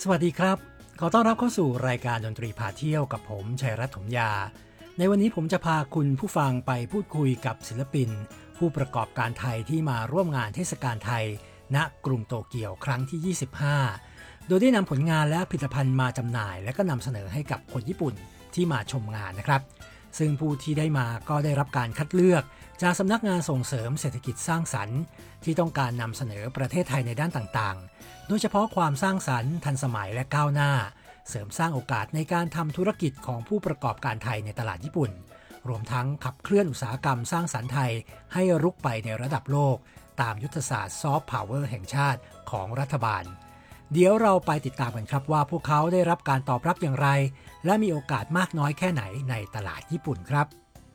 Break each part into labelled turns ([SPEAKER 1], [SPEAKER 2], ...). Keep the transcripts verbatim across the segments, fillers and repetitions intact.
[SPEAKER 1] สวัสดีครับขอต้อนรับเข้าสู่รายการดนตรีพาเที่ยวกับผมชัยรัตน์ถมยาในวันนี้ผมจะพาคุณผู้ฟังไปพูดคุยกับศิลปินผู้ประกอบการไทยที่มาร่วมงานเทศกาลไทยณกรุงโตเกียวครั้งที่ยี่สิบห้าโดยได้นำผลงานและผลิตภัณฑ์มาจำหน่ายและก็นำเสนอให้กับคนญี่ปุ่นที่มาชมงานนะครับซึ่งผู้ที่ได้มาก็ได้รับการคัดเลือกจากสำนักงานส่งเสริมเศรษฐกิจสร้างสรรค์ที่ต้องการนำเสนอประเทศไทยในด้านต่างๆโดยเฉพาะความสร้างสรรค์ทันสมัยและก้าวหน้าเสริมสร้างโอกาสในการทำธุรกิจของผู้ประกอบการไทยในตลาดญี่ปุ่นรวมทั้งขับเคลื่อนอุตสาหกรรมสร้างสรรค์ไทยให้รุกไปในระดับโลกตามยุทธศาสตร์ซอฟต์พาวเวอร์แห่งชาติของรัฐบาลเดี๋ยวเราไปติดตามกันครับว่าพวกเขาได้รับการตอบรับอย่างไรและมีโอกาสมากน้อยแค่ไหนในตลาดญี่ปุ่นครับ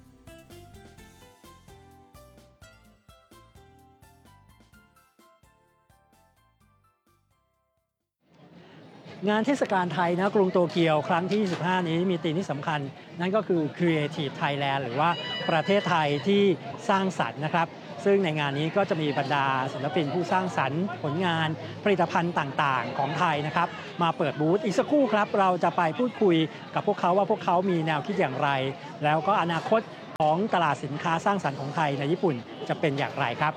[SPEAKER 1] งานเทศกาลไทยนะกรุงโตเกียวครั้งที่ยี่สิบห้านี้มีธีมที่สำคัญนั่นก็คือ Creative Thailand หรือว่าประเทศไทยที่สร้างสรรค์นะครับซึ่งในงานนี้ก็จะมีบรรดาศิลปินผู้สร้างสรรค์ผลงานผลิตภัณฑ์ต่างๆของไทยนะครับมาเปิดบูธอีกสักครู่ครับเราจะไปพูดคุยกับพวกเขาว่าพวกเขามีแนวคิดอย่างไรแล้วก็อนาคตของตลาดสินค้าสร้างสรรค์ของไทยในญี่ปุ่นจะเป็นอย่างไรครับ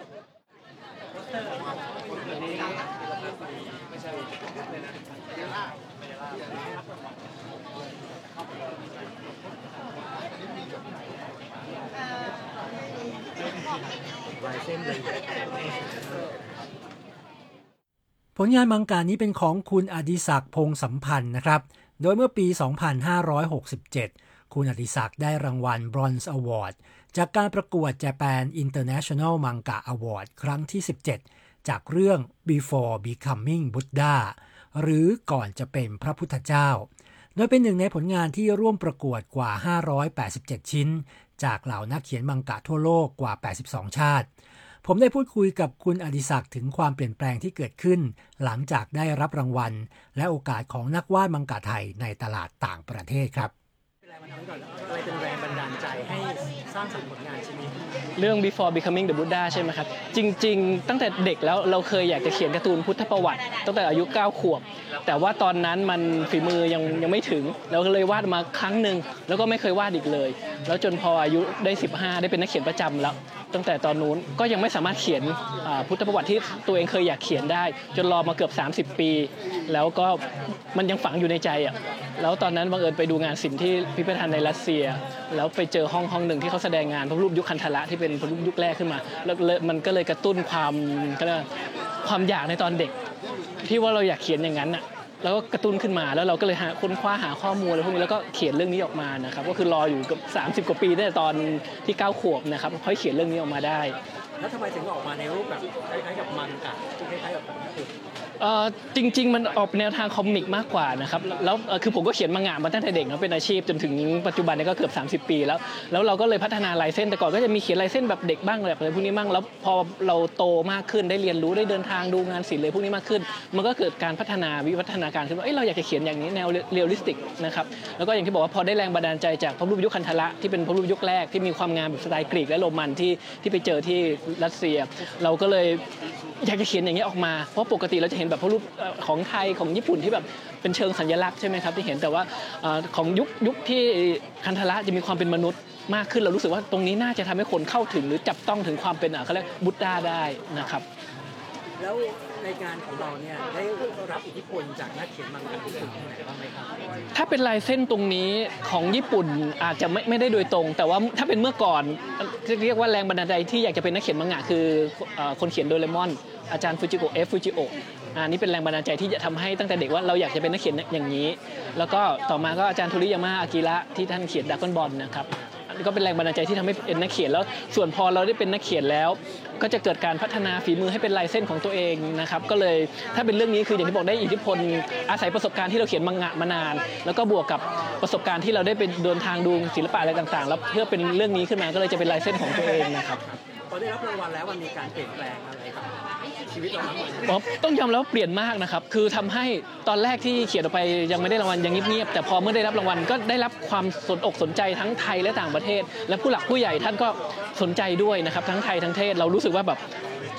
[SPEAKER 1] ผลงานมังกรนี้เป็นของคุณอดิศักดิ์พงษ์สัมพันธ์นะครับโดยเมื่อปี สองพันห้าร้อยหกสิบเจ็ด คุณอดิศักดิ์ได้รางวัล Bronze Award จากการประกวด Japan International Manga Award ครั้งที่ สิบเจ็ด จากเรื่อง Before Becoming Buddha หรือก่อนจะเป็นพระพุทธเจ้าโดยเป็นหนึ่งในผลงานที่ร่วมประกวดกว่าห้าร้อยแปดสิบเจ็ดชิ้นจากเหล่านักเขียนมังกะทั่วโลกกว่าแปดสิบสองชาติผมได้พูดคุยกับคุณอดิศักดิ์ถึงความเปลี่ยนแปลงที่เกิดขึ้นหลังจากได้รับรางวัลและโอกาสของนักวาดมังกะไทยในตลาดต่างประเทศครับอะไรเป็นแรงบันดาลใจให้สร้างสรรค์ผลงานชิ้นนี้
[SPEAKER 2] เรื่อง Before Becoming the Buddha ใช่ไหมครับจริงๆตั้งแต่เด็กแล้วเราเคยอยากจะเขียนการ์ตูนพุทธประวัติตั้งแต่อายุเก้าขวบแต่ว่าตอนนั้นมันฝีมือยังยังไม่ถึงเราก็เลยวาดมาครั้งหนึ่งแล้วก็ไม่เคยวาดอีกเลยแล้วจนพออายุได้สิบห้าได้เป็นนักเขียนประจำแล้วตั้งแต่ตอนนู้นก็ยังไม่สามารถเขียนพุทธประวัติที่ตัวเองเคยอยากเขียนได้จนรอมาเกือบสามสิบปีแล้วก็มันยังฝังอยู่ในใจอ่ะแล้วตอนนั้นบังเอิญไปดูงานศิลป์ที่พิพิธภัณฑ์ในรัสเซียแล้วไปเจอห้องห้องหนึ่งที่เขาแสดงงานพระรูปยุคคันธละที่เป็นพระรูปยุคแรกขึ้นมาแล้วมันก็เลยกระตุ้นความความอยากในตอนเด็กที่ว่าเราอยากเขียนอย่างนั้นอ่ะแล้วก็กระตุ้นขึ้นมาแล้วเราก็เลยหาค้นคว้าหาข้อมูลอะไรพวกนี้แล้วก็เขียนเรื่องนี้ออกมานะครับก็คือรออยู่กับสามสิบกว่าปีตั้งแต่ตอนที่เก้าขวบนะครับค่อยเขียนเรื่องนี้ออกมาได้
[SPEAKER 1] แล้วทำไมถึงออกมาในรูปแบบคล้ายๆกับมังกะคล้ายๆกับ
[SPEAKER 2] จริงๆมันออกแนวทางคอมิกมากกว่านะครับแล้วคือผมก็เขียนมังงะมาตั้งแต่เด็กนะเป็นอาชีพจนถึงปัจจุบันนี้ก็เกือบสามสิบปีแล้วแล้วเราก็เลยพัฒนาลายเส้นแต่ก่อนก็จะมีเขียนลายเส้นแบบเด็กบ้างแบบอะไรพวกนี้บ้างแล้วพอเราโตมากขึ้นได้เรียนรู้ได้เดินทางดูงานศิลป์เลยพวกนี้มากขึ้นมันก็เกิดการพัฒนาวิวัฒนาการขึ้นว่าเอ้ยเราอยากจะเขียนอย่างนี้แนวเรียลลิสติกนะครับแล้วก็อย่างที่บอกว่าพอได้แรงบันดาลใจจากพระรูปยุคคันธละที่เป็นพระรูปยุคแรกที่มีความงามแบบสไตล์กรีกและโรมันที่ที่ไปเจอที่รัสเซียเราก็เลยอยากจะเขียนอย่างนี้ออกมาเพราะปกติเราจะเห็นแบบพระรูปของไทยของญี่ปุ่นที่แบบเป็นเชิงสัญลักษณ์ใช่ไหมครับที่เห็นแต่ว่าของยุคยุคที่คันธละจะมีความเป็นมนุษย์มากขึ้นเรารู้สึกว่าตรงนี้น่าจะทำให้คนเข้าถึงหรือจับต้องถึงความเป็นเขาเรียกบุตดาได้นะครับ
[SPEAKER 1] แล้วในงานของเราเนี่ยได้รับอิทธิพลจากนักเขียนมังงะญี่ปุ่นที่ไหนบ้างไหมครับ
[SPEAKER 2] ถ้าเป็นลายเส้นตรงนี้ของญี่ปุ่นอาจจะไม่ไม่ได้โดยตรงแต่ว่าถ้าเป็นเมื่อก่อนเรียกว่าแรงบันดาลใจที่อยากจะเป็นนักเขียนมังงะคือคนเขียนโดเรมอนอาจารย์ฟูจิโกะเอฟฟูจิโอะอันนี้เป็นแรงบันดาลใจที่จะทำให้ตั้งแต่เด็กว่าเราอยากจะเป็นนักเขียนอย่างนี้แล้วก็ต่อมาก็อาจารย์โทริยาม่าอากิระที่ท่านเขียนดราก้อนบอลนะครับก็เป็นแรงบันดาลใจที่ทำให้เป็นนักเขียนแล้วส่วนพอเราได้เป็นนักเขียนแล้วก็จะเกิดการพัฒนาฝีมือให้เป็นลายเส้นของตัวเองนะครับก็เลยถ้าเป็นเรื่องนี้คืออย่างที่บอกได้อิทธิพลอาศัยประสบการณ์ที่เราเขียนมังงะมานานแล้วก็บวกกับประสบการณ์ที่เราได้ไปเดินทางดูศิลปะอะไรต่างๆแล้วเพื่อเป็นเรื่องนี้ขึ้นมาก็เลยจะเป็นลายเส้นของตัวเองนะครับ
[SPEAKER 1] พอได้รับรางวัลแล้วมันมีการเปลี่ยนแปลงอะไรครับชีวิตเราทั้งหมด
[SPEAKER 2] ต้องยอมรับว่าเปลี่ยนมากนะครับคือทำให้ตอนแรกที่เขียนออกไปยังไม่ได้รางวัลยังเงียบๆแต่พอเมื่อได้รับรางวัลก็ได้รับความสนอกสนใจทั้งไทยและต่างประเทศและผู้หลักผู้ใหญ่ท่านก็สนใจด้วยนะครับทั้งไทยทั้งเทศเรารู้สึกว่าแบบ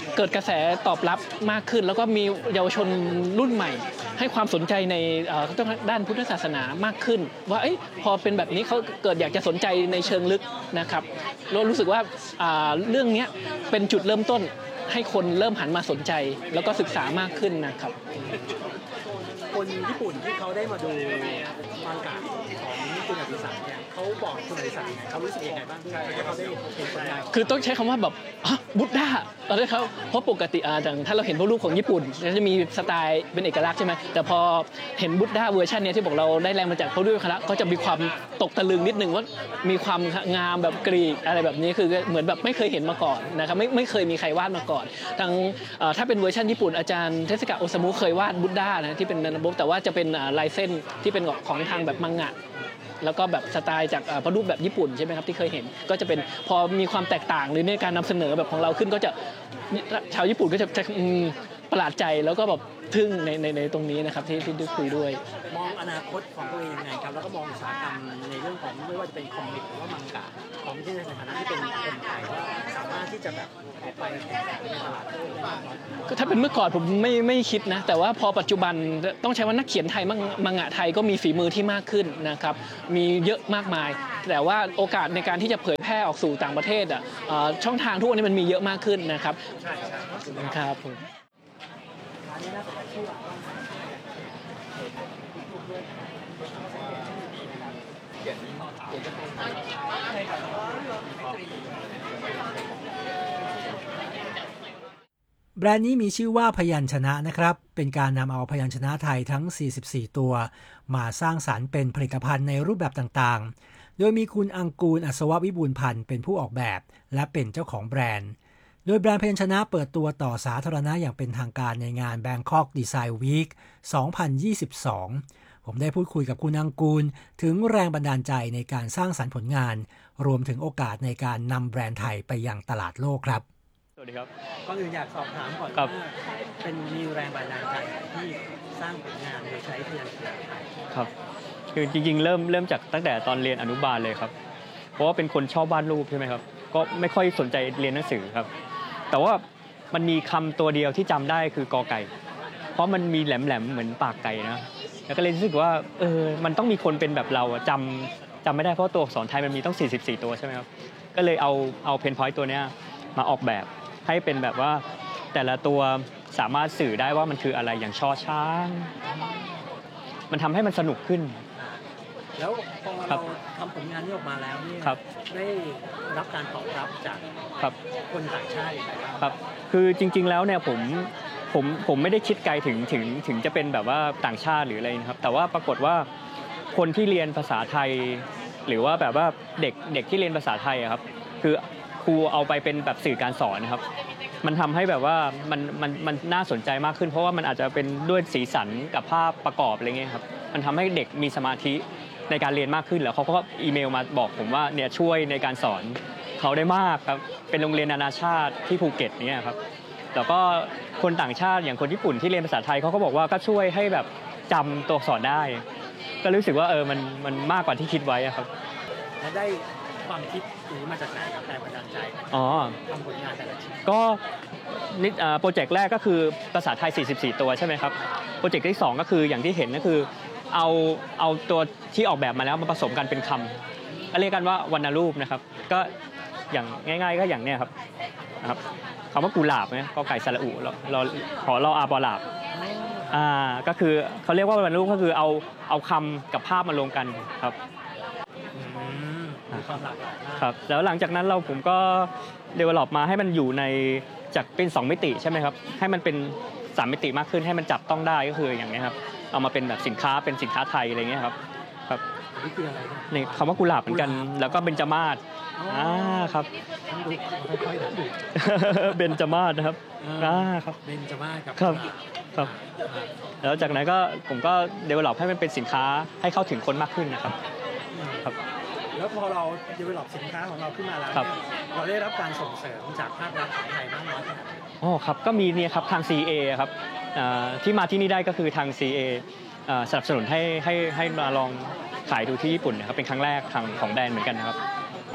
[SPEAKER 2] เกิดกระแสตอบรับมากขึ้นแล้วก็มีเยาวชนรุ่นใหม่ให้ความสนใจในด้านพุทธศาสนามากขึ้นว่าพอเป็นแบบนี้เขาเกิดอยากจะสนใจในเชิงลึกนะครับเรารู้สึกว่าเรื่องนี้เป็นจุดเริ่มต้นให้คนเริ่มหันมาสนใจแล้วก็ศึกษามากขึ้นนะครับ
[SPEAKER 1] คนญี่ปุ่นที่เขาได้มาดูมังกะของคุณอดิศักดิ์เนี่ยเขาบอกคุณอดิศักดิ์เขารู้สึกยังไงบ้างที่เขาได้เห็นผลงาน
[SPEAKER 2] คือต้องใช้คำว่าแบบบุตด้าตอนนี้เขาเพราะปกติอย่างถ้าเราเห็นพวกรูปของญี่ปุ่นจะมีสไตล์เป็นเอกลักษณ์ใช่ไหมแต่พอเห็นบุตด้าเวอร์ชันนี้ที่บอกเราได้แรงมาจากพระรูปคณะก็จะมีความตกตะลึงนิดนึงว่ามีความงามแบบกรีกอะไรแบบนี้คือเหมือนแบบไม่เคยเห็นมาก่อนนะครับไม่ไม่เคยมีใครวาดมาก่อนทางถ้าเป็นเวอร์ชันญี่ปุ่นอาจารย์เทสกะโอซามุเคยวาดบุตด้านะที่เป็นนันบุแต่ว่าจะเป็นลายเส้นที่เป็นของทางแบบมังงะแล้วก็แบบสไตล์จากพระรูปแบบญี่ปุ่นใช่ไหมครับที่เคยเห็นก็จะเป็นพอมีความแตกต่างหรือในการนำเสนอแบบของเราขึ้นก็จะชาวญี่ปุ่นก็จะประหลาดใจแล้วก็แบบทึ่งในในในตรงนี้นะครับที่ที่ได้คุยด้วย
[SPEAKER 1] มองอนาคตของตัวเองยังไงครับแล้วก็มองอุตสาหกรรมในเรื่องของไม่ว่าจะเป็นคอมิกหรือว่ามังงะของที่ในฐานะที่เป็นคนไทยว่าสามารถที่จะแบบออกไปแข่งขันในตลาดโลกได้
[SPEAKER 2] ก็ถ้าเป็นเมื่อก่อนผมไม่ไม่คิดนะแต่ว่าพอปัจจุบันต้องใช้ว่านักเขียนไทยมังงะไทยก็มีฝีมือที่มากขึ้นนะครับมีเยอะมากมายแต่ว่าโอกาสในการที่จะเผยแพร่ออกสู่ต่างประเทศอ่ะช่องทางทุกวันนี้มันมีเยอะมากขึ้นนะครับใช่ใช่ครับผม
[SPEAKER 1] แบรนด์นี้มีชื่อว่าพยัญชนะนะครับเป็นการนำเอาพยัญชนะไทยทั้งสี่สิบสี่ตัวมาสร้างสรรค์เป็นผลิตภัณฑ์ในรูปแบบต่างๆโดยมีคุณอังกูลอัศววิบูลย์พันธ์เป็นผู้ออกแบบและเป็นเจ้าของแบรนด์โดยแบรนด์พยัญชนะเปิดตัวต่อสาธารณะอย่างเป็นทางการในงาน Bangkok Design Week สองพันยี่สิบสองผมได้พูดคุยกับคุณอังกูลถึงแรงบันดาลใจในการสร้างสรรค์ผลงานรวมถึงโอกาสในการนำแบรนด์ไทยไปยังตลาดโลกครับ
[SPEAKER 3] สวัสดีครับ
[SPEAKER 1] ก่อนอื่นอยากสอบถามก่อนว่าเป็นมีแรงบันดาลใจที่สร้างผลงานโดยใช้พยัญชนะไทย
[SPEAKER 3] ครับคือจริงๆเริ่มเริ่มจากตั้งแต่ตอนเรียนอนุบาลเลยครับเพราะว่าเป็นคนชอบวาดรูปใช่ไหมครับก็ไม่ค่อยสนใจเรียนหนังสือครับแต่ว่ามันมีคำตัวเดียวที่จำได้คือกอไก่เพราะมันมีแหลมๆเหมือนปากไก่นะแล้วก็เลยรู้สึกว่าเออมันต้องมีคนเป็นแบบเราจำจำไม่ได้เพราะตัวอักษรไทยมันมีต้องสี่สิบสี่ตัวใช่ไหมครับก็เลยเอาเอาเพนพอยต์ตัวเนี้ยมาออกแบบให้เป็นแบบว่าแต่ละตัวสามารถสื่อได้ว่ามันคืออะไรอย่างชอช้างมันทำให้มันสนุกขึ้น
[SPEAKER 1] แล้วพอเราทำผลงานนี้ออกมาแล้วนี่ได้รับการตอบรับจากคนต่างชาติ
[SPEAKER 3] ครับคือจริงๆแล้วเนี่ยผมผมผมไม่ได้คิดไกลถึงถึงถึงจะเป็นแบบว่าต่างชาติหรืออะไรนะครับแต่ว่าปรากฏว่าคนที่เรียนภาษาไทยหรือว่าแบบว่าเด็กเด็กที่เรียนภาษาไทยครับคือครูเอาไปเป็นแบบสื่อการสอนนะครับมันทำให้แบบว่ามันมันมันน่าสนใจมากขึ้นเพราะว่ามันอาจจะเป็นด้วยสีสันกับภาพประกอบอะไรเงี้ยครับมันทำให้เด็กมีสมาธิในการเรียนมากขึ้นแล้วเขาก็อีเมลมาบอกผมว่าเนี่ยช่วยในการสอนเขาได้มากครับเป็นโรงเรียนนานาชาติที่ภูเก็ตเนี่ยครับแล้วก็คนต่างชาติอย่างคนญี่ปุ่นที่เรียนภาษาไทยเขาก็บอกว่าก็ช่วยให้แบบจำตัวอักษรได้ก็รู้สึกว่าเออมันมันมากกว่าที่คิดไว้ครับ
[SPEAKER 1] และได้ความคิดนี้มาจากไหนครับแรงบันดาลใจ
[SPEAKER 3] อ๋อ
[SPEAKER 1] ทำผลงานแต่ละชิ้น
[SPEAKER 3] ก็นิดโปรเจกต์แรกก็คือภาษาไทยสี่สิบสี่ตัวใช่ไหมครับโปรเจกต์ที่สองก็คืออย่างที่เห็นก็คือเอาเอาตัวที่ออกแบบมาแล้วมาผสมกันเป็นคำก็เรียกกันว่าวรรณรูปนะครับก็อย่างง่ายๆก็อย่างเนี้ยครับนะครับคำว่ากุหลาบเนี่ยก็ไก่สระอุเราเราขอเราอาปอหลาบอ่าก็คือเขาเรียกว่าวรรณรูปก็คือเอาเอาคำกับภาพมารวมกันครับ
[SPEAKER 1] ความหลากหลาย
[SPEAKER 3] ครับแล้วหลังจากนั้นเราผมก็ develop มาให้มันอยู่ในจากเป็นสองมิติใช่ไหมครับให้มันเป็นสามมิติมากขึ้นให้มันจับต้องได้ก็คืออย่างนี้ครับเอามาเป็นแบบสินค้าเป็นสินค้าไทยอะไรเงี้ยครับครับ
[SPEAKER 1] นี่คืออะไร
[SPEAKER 3] นี่คำว่ากุหลาบเหมือนกันแล้วก็เบญจมาศอ่าครับเบญจมาศนะครับอ่าครับ
[SPEAKER 1] เบญจมาศ
[SPEAKER 3] ครับครับแล้วจากนั้นก็ผมก็ develop ให้มันเป็นสินค้าให้เข้าถึงคนมากขึ้นนะครับครับ
[SPEAKER 1] แล้วพอเรา develop สินค้าของเราขึ้นมาแล้วเราได้รับการส่งเสริมจากภาครัฐของไทยบ้างไหมครับ
[SPEAKER 3] อ๋อครับก็มีเนี่ยครับทาง ซี เอ ครับที่มาที่นี่ได้ก็คือทาง ซี เอ สนับสนุนให้ให้ให้มาลองขายดูที่ญี่ปุ่นนะครับเป็นครั้งแรกทางของแบรนด์เหมือนกันนะครับ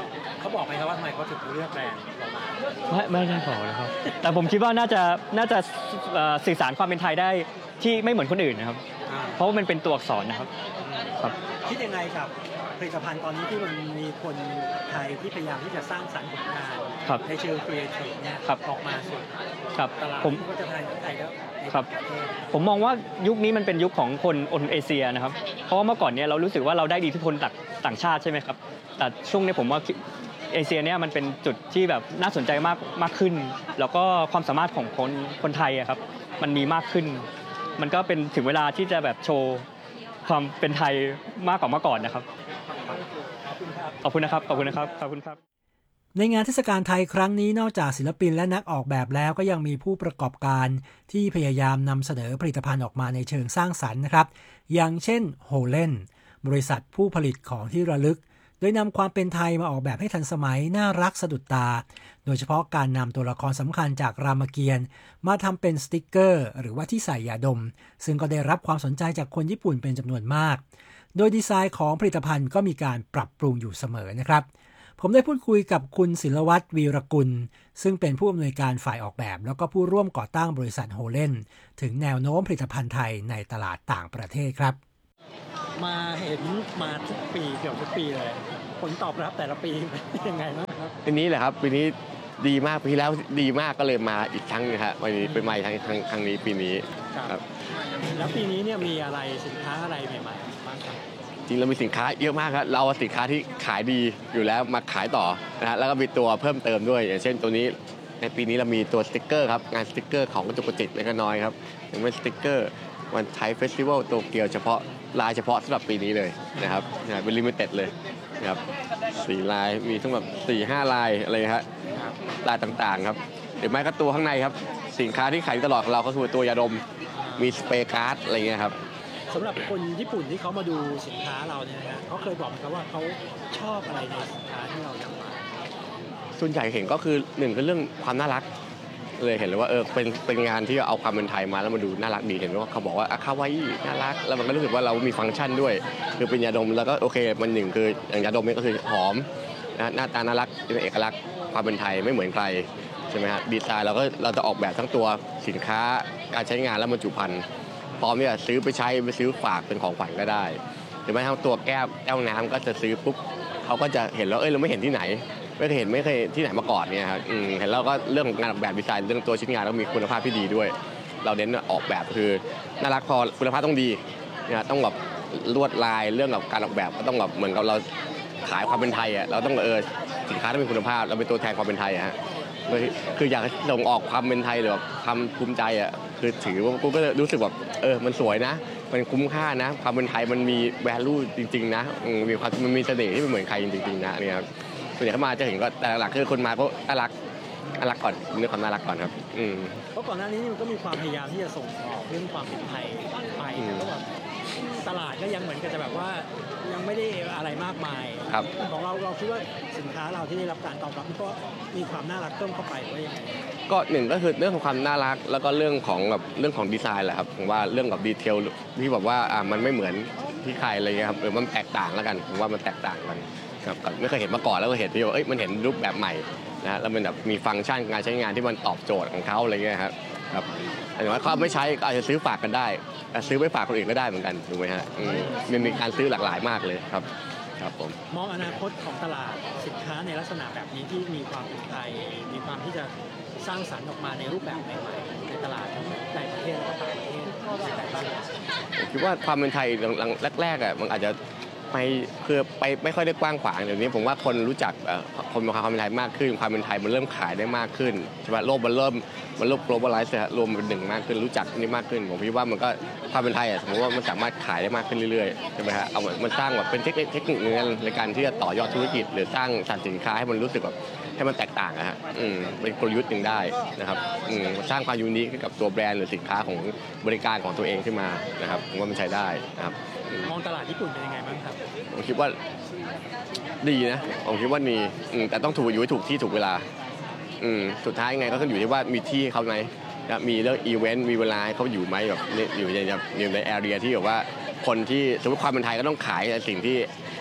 [SPEAKER 1] เขาบอกไหมครับว่าทำไมเขาถึงเลือกแบรนด์เรามา
[SPEAKER 3] ไม่ไม่ได้บอกนะครับแต่ผมคิดว่าน่าจะน่าจะสื่อสารความเป็นไทยได้ที่ไม่เหมือนคนอื่นนะครับเพราะว่ามันเป็นตัวอักษรนะครับครับ
[SPEAKER 1] คิดยังไงกับผลิตภัณฑ์ตอนนี้ที่มันมีคนไทยที่พยายามที่จะสร้างสรรค์ผลงานในเชิงครีเอทีฟเนี่ยออกมาสู่ตลาดผมก็จะไทยไทยแล้ว
[SPEAKER 3] ครับผมมองว่ายุคนี้มันเป็นยุคของคนคนเอเชียนะครับเพราะว่าเมื่อก่อนเนี้ยเรารู้สึกว่าเราได้อิทธิพลจากต่างชาติใช่ไหมครับแต่ช่วงนี้ผมว่าเอเชียเนี่ยมันเป็นจุดที่แบบน่าสนใจมากมากขึ้นแล้วก็ความสามารถของคนคนไทยอะครับมันมีมากขึ้นมันก็เป็นถึงเวลาที่จะแบบโชว์ความเป็นไทยมากกว่าเมื่อก่อนนะครับขอบคุณนะครับขอบคุณนะครับขอบคุณครับ
[SPEAKER 1] ในงานเทศกาลไทยครั้งนี้นอกจากศิลปินและนักออกแบบแล้วก็ยังมีผู้ประกอบการที่พยายามนำเสนอผลิตภัณฑ์ออกมาในเชิงสร้างสรรค์นะครับอย่างเช่นโฮเลนบริษัทผู้ผลิตของที่ระลึกโดยนำความเป็นไทยมาออกแบบให้ทันสมัยน่ารักสะดุดตาโดยเฉพาะการนำตัวละครสำคัญจากรามเกียรติ์มาทำเป็นสติกเกอร์หรือว่าที่ใส่ยาดมซึ่งก็ได้รับความสนใจจากคนญี่ปุ่นเป็นจำนวนมากโดยดีไซน์ของผลิตภัณฑ์ก็มีการปรับปรุงอยู่เสมอนะครับผมได้พูดคุยกับคุณศิลวัฒน์วีรกุลซึ่งเป็นผู้อำนวยการฝ่ายออกแบบแล้วก็ผู้ร่วมก่อตั้งบริษัทโฮเลนถึงแนวโน้มผลิตภัณฑ์ไทยในตลาดต่างประเทศครับมาเห็นมาทุกปีเกือบทุกปีเลยผลตอบรับแต่ละปีเป็นยังไงบ้างครับ
[SPEAKER 4] ปีนี้แหละครับปีนี้ดีมากปีที่แล้วดีมากก็เลยมาอีกครั้งนึงครับวันนี้เป็นใหม่ครั้งครั้งนี้ปีนี้
[SPEAKER 1] ครับแล้วปีนี้เนี่ยมีอะไรสินค้าอะไรใหม่ๆบ้างครับ
[SPEAKER 4] จริงเรามีสินค้าเยอะมากครับเราเอาสินค้าที่ขายดีอยู่แล้วมาขายต่อนะฮะแล้วก็มีตัวเพิ่มเติมด้วยอย่างเช่นตัวนี้ในปีนี้เรามีตัวสติ๊กเกอร์ครับงานสติ๊กเกอร์ของกระจุกกระจิกเล็กน้อยครับอย่างเป็นสติ๊กเกอร์วันไทยเฟสติวัลโตเกียวเฉพาะลายเฉพาะสำหรับปีนี้เลยนะครับเป็นลิมิเต็ดเลยนะครับสี่ลายมีทั้งแบบสี่ห้าลายอะไรครับลายต่างๆครับหรือไม่ก็ตัวข้างในครับสินค้าที่ขายตลอดของเราก็คือตัวยาดมมีสเปรย์การ์ดอะไรเงี้ยครับ
[SPEAKER 1] สำหรับคนญี่ปุ่นที่เขามาดูสินค้าเราเนี่ยนะเขาเคยบอกกันว่าเขาชอบอะไรในสินค้าที่เรานำมา
[SPEAKER 4] ส่วนใหญ่เห็นก็คือหนึ่งคือเรื่องความน่ารักเลยเห็นเลยว่าเออเป็นเป็นงานที่เอาความเป็นไทยมาแล้วมาดูน่ารักดีเห็นว่าเขาบอกว่าคาวาอิน่ารักแล้วมันก็รู้สึกว่าเรามีฟังก์ชันด้วยคือเป็นยาดมแล้วก็โอเคมันหนึ่งคืออย่างยาดมนี่ก็คือหอมนะหน้าตาน่ารักเป็นเอกลักษณ์ความเป็นไทยไม่เหมือนใครใช่ไหมฮะดีไซน์เราก็เราจะออกแบบทั้งตัวสินค้าการใช้งานและบรรจุภัณฑ์พร้อมที่จะซื้อไปใช้ไปซื้อฝากเป็นของขวัญก็ได้หรือแม้ทั้งตัวแก้วแก้วน้ำก็จะซื้อปุ๊บเขาก็จะเห็นแล้วเอ้ยเราไม่เห็นที่ไหนไม่เคยเห็นไม่เคยที่ไหนมาก่อนเนี่ยครับเห็นแล้วก็เรื่องงานออกแบบดีไซน์เรื่องตัวชิ้นงานต้องมีคุณภาพที่ดีด้วยเราเน้นออกแบบคือน่ารักพอคุณภาพต้องดีนะต้องแบบลวดลายเรื่องกับการออกแบบก็ต้องแบบเหมือนกับเราขายความเป็นไทยอ่ะเราต้องเออสินค้าต้องมีคุณภาพเราเป็นตัวแทนความเป็นไทยฮะคืออยากส่งออกความเป็นไทยหรือความภูมิใจอ่ะคือถือว่ากูก็รู้สึกแบบเออมันสวยนะมันคุ้มค่านะความเป็นไทยมันมี value จริงๆนะมีความมันมีเสน่ห์ที่ไม่เหมือนใครจริงๆนะเนี่ยครับส่วนใหญ่เข้ามาจะเห็นก็แต่หลักคือคนมาก็น่ารักน่ารักก่อนเรื่องความน่ารักก่อนครับอืม
[SPEAKER 1] เพราะก่อนหน้านี้มันก็มีความพยายามที่จะส่งออกเรื่องความเป็นไทยไปแล้วแบบตลาดก็ยังเหมือนกันจะแบบว่ายังไม่ได้อะไรมากมาย
[SPEAKER 4] ครับ
[SPEAKER 1] ของเราเราคิดว่าสินค้าเราที่ได้รับการตอบรับก็มีความน่ารักเพิ่มเข้าไปว่ายังไง
[SPEAKER 4] ก็หนึ่งก็คือเรื่องของความน่ารักแล้วก็เรื่องของแบบเรื่องของดีไซน์แหละครับผมว่าเรื่องกับดีเทลที่แบบว่าอ่ามันไม่เหมือนที่ใครอะไรเงี้ยครับเออมันแตกต่างแล้วกันผมว่ามันแตกต่างกันครับไม่เคยเห็นมาก่อนแล้วก็เห็นที่ว่าเอ้ยมันเห็นรูปแบบใหม่นะแล้วมันแบบมีฟังก์ชันการใช้งานที่มันตอบโจทย์ของเขาอะไรเงี้ยครับครับแต่ว่าเขาไม่ใช้ก็อาจจะซื้อฝากกันได้ซื้อไปฝากคนอื่นก็ได้เหมือนกันถูกไหมฮะมันมีการซื้อหลากหลายมากเลยครับครับผม
[SPEAKER 1] มองอนาคตของตลาดสินค้าในลักษณะแบบนี้ที่มีความเป็นไทยมีความที่จะสร้างสรรค์ออกมาในรูปแบบใหม่ๆในตลาดทั้งในประเทศและต่างประเทศอะไรบ้าง
[SPEAKER 4] ผมคิดว่าความเป็นไทยแรกๆอ่ะมันอาจจะไปคือไปไม่ค่อยได้กว้างขวางเดี๋ยวนี้ผมว่าคนรู้จักคนมีความเป็นไทยมากขึ้นความเป็นไทยมันเริ่มขายได้มากขึ้นใช่ไหมโลกมันเริ่มมันโลก globalize รวมเป็นหนึ่งมากขึ้นรู้จักนี่มากขึ้นผมคิดว่ามันก็ความเป็นไทยอ่ะสมมติว่ามันสามารถขายได้มากขึ้นเรื่อยๆใช่ไหมฮะเอามันสร้างแบบเป็นเทคนิคเทคนิคในการที่จะต่อยอดธุรกิจหรือสร้างสรรค์สินค้าให้มันรู้สึกแบบให้มันแตกต่างนะฮะอืมเป็นกลยุทธ์หนึ่งได้นะครับอืมสร้างความยูนิคให้กับตัวแบรนด์หรือสินค้าของบริการของตัวเองขึ้นมานะครับผมว่ามันใช้ได้นะครับ
[SPEAKER 1] มองตลาดญี่ปุ่นเป็นยังไงบ้างครับ
[SPEAKER 4] ผมคิดว่าดีนะผมคิดว่าดีแต่ต้องถูกอยู่ให้ถูกที่ถูกเวลาสุดท้ายไงก็ขึ้นอยู่ที่ว่ามีที่เขาไหมมีเรื่องอีเวนต์มีเวลาให้เขาอยู่ไหมแบบอยู่ในอยู่ในแอเรียที่แบบว่าคนที่สมมติความเป็นไทยก็ต้องขายสิ่งที่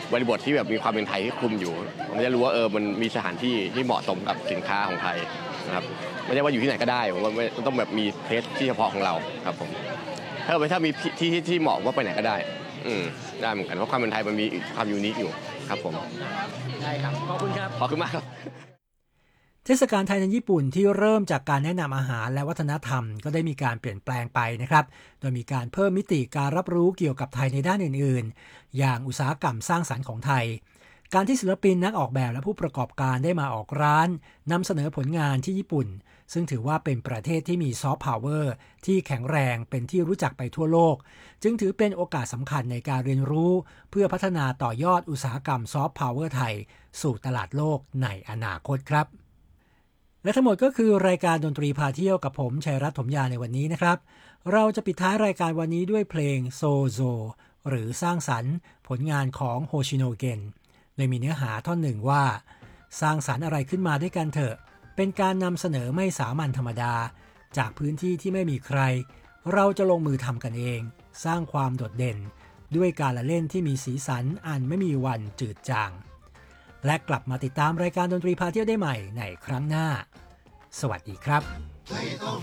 [SPEAKER 4] บริบทที่แบบมีความเป็นไทยที่คุมอยู่ผมจะรู้ว่าเออมันมีสถานที่ที่เหมาะสมกับสินค้าของไทยนะครับไม่ใช่ว่าอยู่ที่ไหนก็ได้ผมว่ามันต้องแบบมีเทสที่เฉพาะของเราครับผมถ้าถ้ามีที่ที่ที่เหมาะว่าไปไหนก็ได้อืมได้เหมือนกันเพราะความเป็นไทยมันมีความยูนิคอยู่ครับผม
[SPEAKER 1] ได้ครับขอบคุณครับ
[SPEAKER 4] ขอบคุณมากครับ
[SPEAKER 1] เทศกาลไทยในญี่ปุ่นที่เริ่มจากการแนะนำอาหารและวัฒนธรรมก็ได้มีการเปลี่ยนแปลงไปนะครับโดยมีการเพิ่มมิติการรับรู้เกี่ยวกับไทยในด้านอื่นๆอย่างอุตสาหกรรมสร้างสรรค์ของไทยการที่ศิลปินนักออกแบบและผู้ประกอบการได้มาออกร้านนำเสนอผลงานที่ญี่ปุ่นซึ่งถือว่าเป็นประเทศที่มีซอฟต์พาวเวอร์ที่แข็งแรงเป็นที่รู้จักไปทั่วโลกจึงถือเป็นโอกาสสำคัญในการเรียนรู้เพื่อพัฒนาต่อยอดอุตสาหกรรมซอฟต์พาวเวอร์ไทยสู่ตลาดโลกในอนาคตครับและทั้งหมดก็คือรายการดนตรีพาเที่ยวกับผมชัยรัตน์ถมยาในวันนี้นะครับเราจะปิดท้ายรายการวันนี้ด้วยเพลงโซโซหรือสร้างสรรค์ผลงานของโฮชิโนเกนโดยมีเนื้อหาท่อนหนึ่งว่าสร้างสรรค์อะไรขึ้นมาด้วยกันเถอะเป็นการนำเสนอไม่สามัญธรรมดาจากพื้นที่ที่ไม่มีใครเราจะลงมือทำกันเองสร้างความโดดเด่นด้วยการละเล่นที่มีสีสันอันไม่มีวันจืดจางและกลับมาติดตามรายการดนตรีพาเที่ยวได้ใหม่ในครั้งหน้าสวัสดีครับ